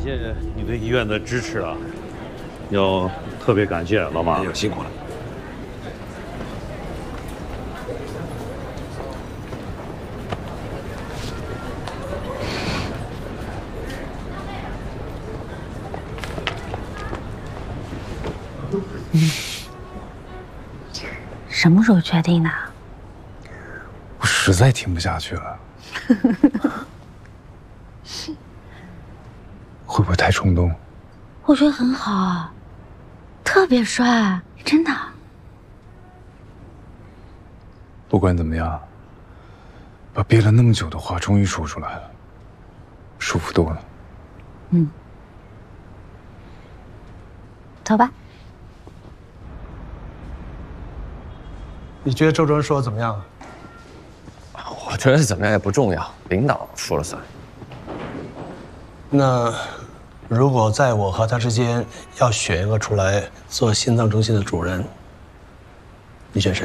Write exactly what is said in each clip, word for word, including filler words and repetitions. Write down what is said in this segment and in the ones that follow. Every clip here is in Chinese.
谢你对医院的支持啊，要特别感谢老马， 哎呦，辛苦了。 什么时候确定的？ 我实在听不下去了。会不会太冲动？ 我觉得很好，特别帅，真的。 不管怎么样，把憋了那么久的话终于说出来了，舒服多了。 嗯，走吧。 你觉得周主任说的怎么样啊？ 我觉得怎么样也不重要，领导说了算。 那如果在我和他之间要选一个出来做心脏中心的主任，你选谁？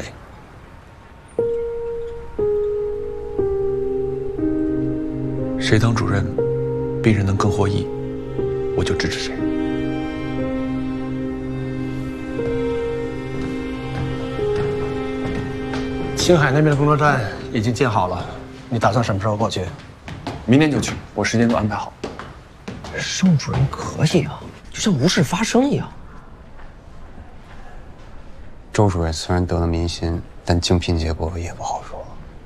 谁当主任，病人能更获益，我就支持谁。 青海那边的工作站已经建好了，你打算什么时候过去？ 明天就去，我时间都安排好。 盛主任可以啊，就像无事发生一样。 周主任虽然得了民心，但竞聘结果也不好说。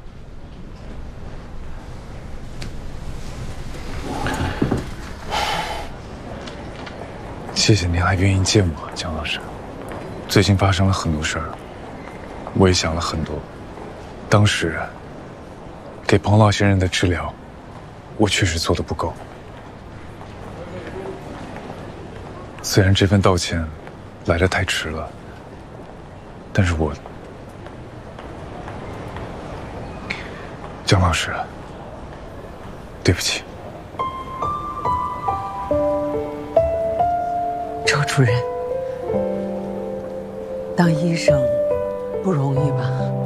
谢谢您还愿意见我，姜老师。最近发生了很多事儿，我也想了很多。当时给彭老先生的治疗，我确实做得不够。虽然这份道歉来得太迟了，但是我，姜老师，对不起。 周主任，当医生不容易吧？